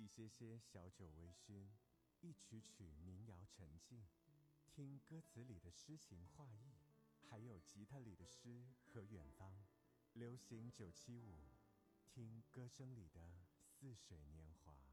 些些小酒微醺，一曲曲民谣沉静，听歌词里的诗情画意，还有吉他里的诗和远方。流行975，听歌声里的似水年华。